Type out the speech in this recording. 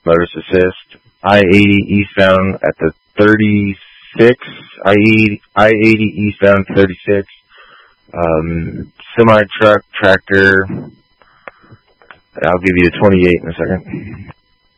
motorist assist. I-80 eastbound at the 36. I-80 eastbound 36. Semi-truck, tractor. I'll give you a 28 in a second.